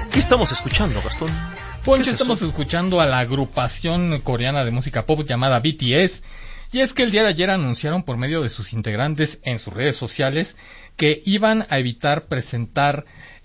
¿Qué estamos escuchando, Gastón? Poncho, estamos escuchando a la agrupación coreana de música pop llamada BTS. Y es que el día de ayer anunciaron por medio de sus integrantes en sus redes sociales que iban a evitar presentarse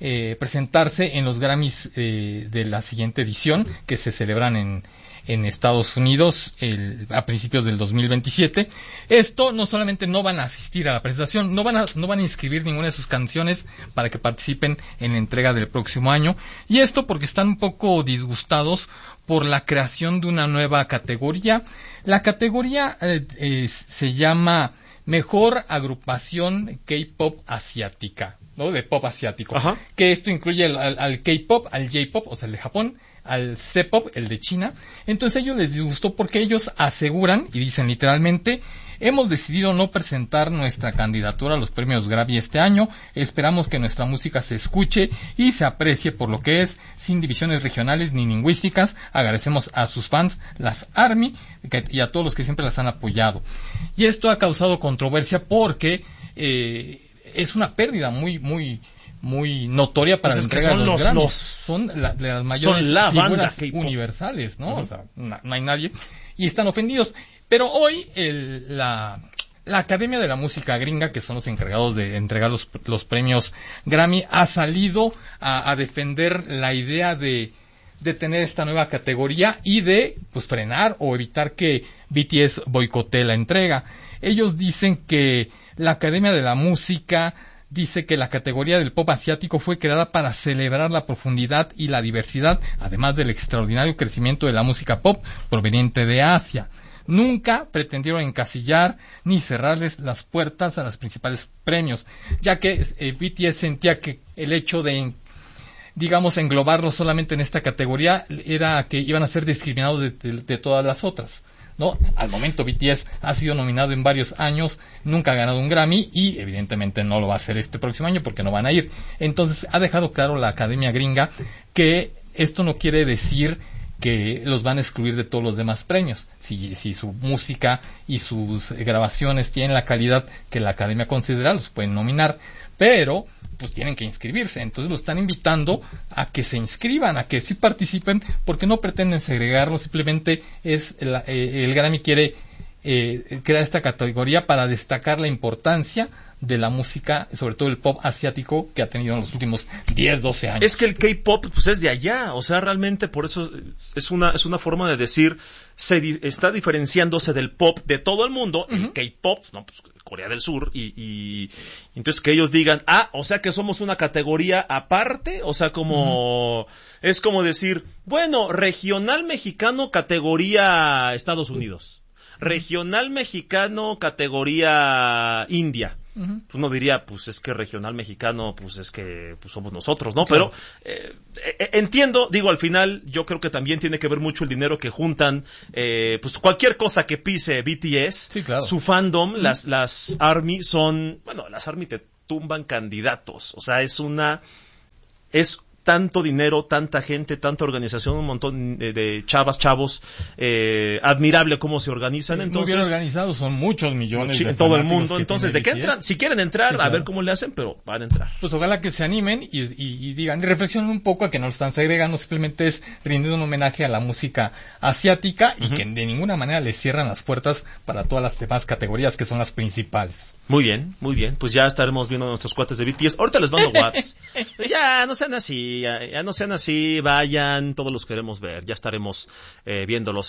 en los Grammys de la siguiente edición, que se celebran en Estados Unidos a principios del 2027. Esto no solamente no van a asistir a la presentación, no van a inscribir ninguna de sus canciones para que participen en la entrega del próximo año. Y esto porque están un poco disgustados por la creación de una nueva categoría. La categoría se llama Mejor Agrupación K-Pop Asiática, ¿no? De pop asiático. Ajá. Que esto incluye al K-Pop, al J-Pop, o sea, el de Japón, al C-Pop, el de China. Entonces a ellos les disgustó porque ellos aseguran, y dicen literalmente, hemos decidido no presentar nuestra candidatura a los premios Grammy este año. Esperamos que nuestra música se escuche y se aprecie por lo que es, sin divisiones regionales ni lingüísticas. Agradecemos a sus fans, las ARMY, y a todos los que siempre las han apoyado. Y esto ha causado controversia porque es una pérdida muy notoria para pues la entrega de los Grammys. Son las mayores figuras universales, ¿no? Uh-huh. O sea, no hay nadie. Y están ofendidos. Pero hoy la Academia de la Música Gringa, que son los encargados de entregar los premios Grammy, ha salido a defender la idea de tener esta nueva categoría y de pues frenar o evitar que BTS boicotee la entrega. Ellos dicen que la Academia de la Música dice que la categoría del pop asiático fue creada para celebrar la profundidad y la diversidad, además del extraordinario crecimiento de la música pop proveniente de Asia. Nunca pretendieron encasillar ni cerrarles las puertas a los principales premios, ya que BTS sentía que el hecho de, digamos, englobarlo solamente en esta categoría era que iban a ser discriminados de todas las otras, ¿no? Al momento BTS ha sido nominado en varios años, nunca ha ganado un Grammy y evidentemente no lo va a hacer este próximo año porque no van a ir. Entonces ha dejado claro la Academia Gringa que esto no quiere decir que los van a excluir de todos los demás premios. Si su música y sus grabaciones tienen la calidad que la Academia considera, los pueden nominar, pero pues tienen que inscribirse. Entonces los están invitando a que se inscriban, a que sí participen, porque no pretenden segregarlo, simplemente es el Grammy quiere crear esta categoría para destacar la importancia de la música, sobre todo el pop asiático, que ha tenido en los últimos 10, 12 años. Es que el K-pop pues es de allá, o sea, realmente por eso es una forma de decir, está diferenciándose del pop de todo el mundo, el K-pop, no, pues Corea del Sur, y entonces que ellos digan, o sea que somos una categoría aparte, o sea, como es como decir, bueno, regional mexicano categoría Estados Unidos, regional mexicano categoría India. Pues uno diría, pues es que regional mexicano, pues es que pues somos nosotros, ¿no? Claro. Pero entiendo, digo, al final yo creo que también tiene que ver mucho el dinero que juntan, pues cualquier cosa que pise BTS, sí, claro. Su fandom, las ARMY son, bueno, las ARMY te tumban candidatos, o sea, es tanto dinero, tanta gente, tanta organización, un montón de chavos, admirable cómo se organizan. Entonces, muy bien organizados, son muchos millones de en todo el mundo. Entonces, ¿de qué entran? Si quieren entrar, sí, claro. A ver cómo le hacen, pero van a entrar. Pues ojalá que se animen y digan, y reflexionen un poco a que no lo están segregando, simplemente es rindiendo un homenaje a la música asiática y que de ninguna manera les cierran las puertas para todas las demás categorías que son las principales. Muy bien, pues ya estaremos viendo a nuestros cuates de BTS. Ahorita les mando WhatsApp. Ya no sean así, vayan, todos los queremos ver. Ya estaremos viéndolos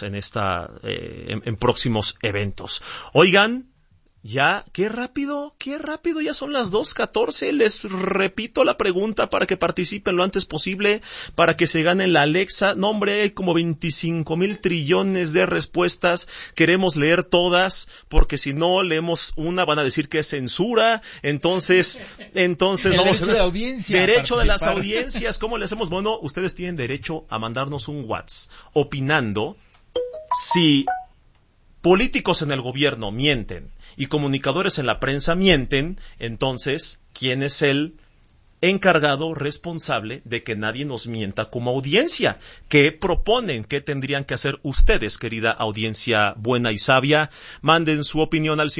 en próximos eventos. Oigan, ya, qué rápido, ya son las 2:14. Les repito la pregunta para que participen lo antes posible, para que se ganen la Alexa. No, hombre, hay como 25,000 trillones de respuestas. Queremos leer todas, porque si no leemos una van a decir que es censura. Entonces vamos a ver. Derecho de las audiencias, ¿cómo le hacemos? Bueno, ustedes tienen derecho a mandarnos un WhatsApp opinando si políticos en el gobierno mienten y comunicadores en la prensa mienten, entonces, ¿quién es el encargado, responsable de que nadie nos mienta como audiencia? ¿Qué proponen? ¿Qué tendrían que hacer ustedes, querida audiencia buena y sabia? Manden su opinión al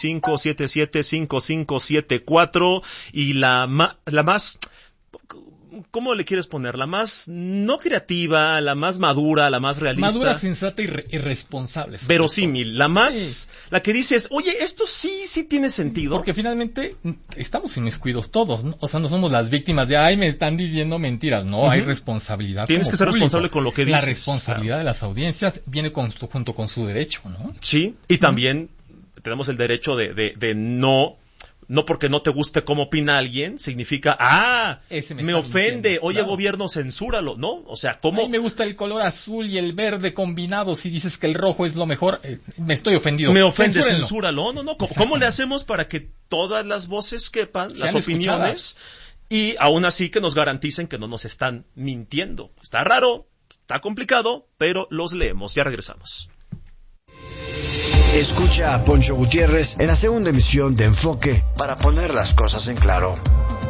5585775574 y la más ¿cómo le quieres poner? La más no creativa, la más madura, la más realista. Madura, sensata y responsable. Verosímil, la que dices, oye, esto sí tiene sentido. Porque finalmente estamos inmiscuidos todos, ¿no? O sea, no somos las víctimas de, ay, me están diciendo mentiras, no, hay responsabilidad. Tienes que ser público. responsable con lo que dices. La responsabilidad de las audiencias viene junto con su derecho, ¿no? Sí, y también tenemos el derecho de no porque no te guste cómo opina alguien, significa, me ofende, oye, claro. Gobierno, censúralo, ¿no? O sea, ¿cómo? A mí me gusta el color azul y el verde combinado, si dices que el rojo es lo mejor, me estoy ofendido. Me ofende, censúralo. No. ¿Cómo le hacemos para que todas las voces quepan, las opiniones, y aún así que nos garanticen que no nos están mintiendo? Está raro, está complicado, pero los leemos. Ya regresamos. Escucha a Poncho Gutiérrez en la segunda emisión de Enfoque para poner las cosas en claro.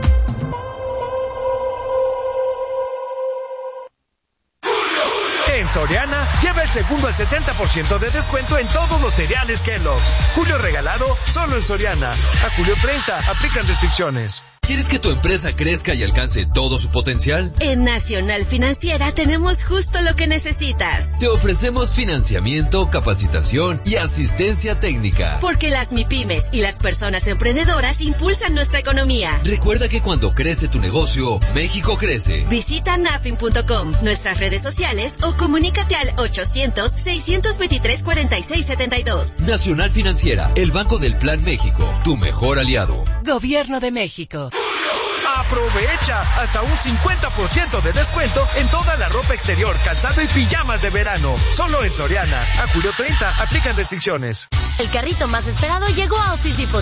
En Soriana, lleva el segundo al 70% de descuento en todos los cereales Kellogg's. Julio regalado, solo en Soriana. A julio 30, aplican restricciones. ¿Quieres que tu empresa crezca y alcance todo su potencial? En Nacional Financiera tenemos justo lo que necesitas. Te ofrecemos financiamiento, capacitación y asistencia técnica. Porque las MIPYMES y las personas emprendedoras impulsan nuestra economía. Recuerda que cuando crece tu negocio, México crece. Visita nafin.com, nuestras redes sociales o comunícate al 800-623-4672. Nacional Financiera, el Banco del Plan México, tu mejor aliado. Gobierno de México. Aprovecha hasta un 50% de descuento en toda la ropa exterior, calzado y pijamas de verano. Solo en Soriana. A julio 30, aplican restricciones. El carrito más esperado llegó a Office Depot.